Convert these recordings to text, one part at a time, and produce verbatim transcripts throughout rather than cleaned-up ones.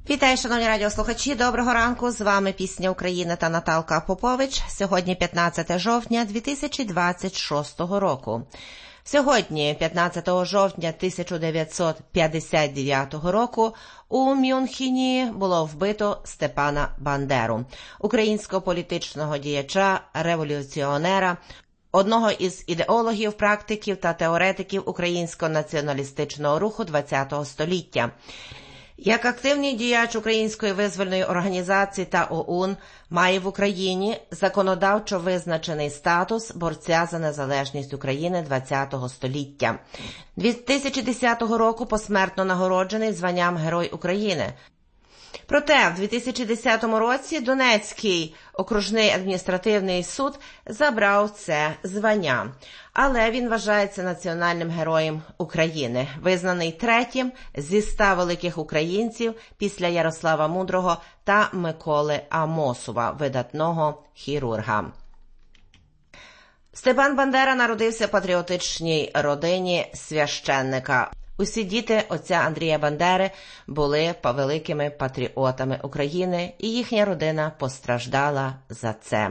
Вітаю, шановні радіослухачі, доброго ранку, з вами Пісня України та Наталка Попович. Сьогодні п'ятнадцяте жовтня дві тисячі двадцять шостого року. Сьогодні, п'ятнадцятого жовтня тисяча дев'ятсот п'ятдесят дев'ятого року, у Мюнхені було вбито Степана Бандеру, українського політичного діяча, революціонера, одного із ідеологів, практиків та теоретиків українського націоналістичного руху ХХ століття. Як активний діяч Української визвольної організації та ОУН має в Україні законодавчо визначений статус борця за незалежність України ХХ століття. дві тисячі десятого року посмертно нагороджений званням Герой України. Проте в дві тисячі десятому році Донецький окружний адміністративний суд забрав це звання. Але він вважається національним героєм України, визнаний третім зі ста великих українців після Ярослава Мудрого та Миколи Амосова, видатного хірурга. Степан Бандера народився в патріотичній родині священника. Усі діти отця Андрія Бандери були великими патріотами України, і їхня родина постраждала за це.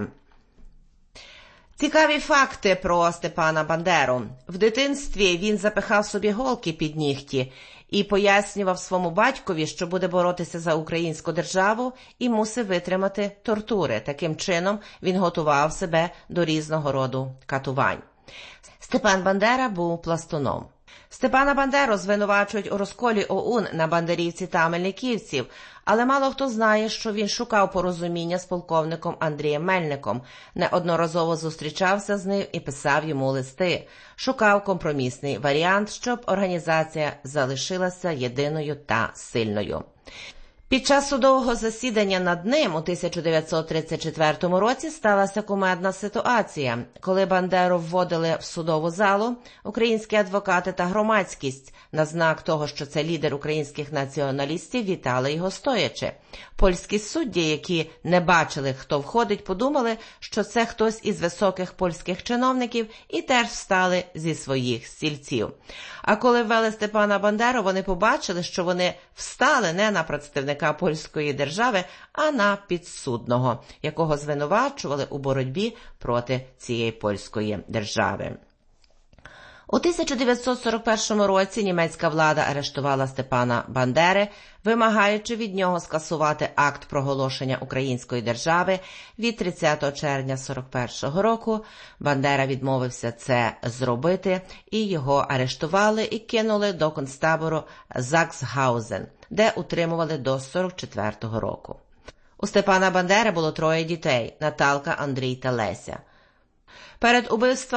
Цікаві факти про Степана Бандеру. В дитинстві він запихав собі голки під нігті і пояснював своєму батькові, що буде боротися за українську державу і мусив витримати тортури. Таким чином він готував себе до різного роду катувань. Степан Бандера був пластуном. Степана Бандеру звинувачують у розколі ОУН на бандерівців та мельниківців, але мало хто знає, що він шукав порозуміння з полковником Андрієм Мельником, неодноразово зустрічався з ним і писав йому листи, шукав компромісний варіант, щоб організація залишилася єдиною та сильною. Під час судового засідання над ним у тисяча дев'ятсот тридцять четвертому році сталася кумедна ситуація. Коли Бандеру вводили в судову залу, українські адвокати та громадськість на знак того, що це лідер українських націоналістів, вітали його стоячи. Польські судді, які не бачили, хто входить, подумали, що це хтось із високих польських чиновників, і теж встали зі своїх стільців. А коли ввели Степана Бандеру, вони побачили, що вони встали не на представника польської держави, а на підсудного, якого звинувачували у боротьбі проти цієї польської держави. У тисяча дев'ятсот сорок першому році німецька влада арештувала Степана Бандери, вимагаючи від нього скасувати акт проголошення української держави від тридцятого червня сорок першого року. Бандера відмовився це зробити, і його арештували і кинули до концтабору Заксгаузен, де утримували до сорок четвертого року. У Степана Бандери було троє дітей – Наталка, Андрій та Леся. Перед убивством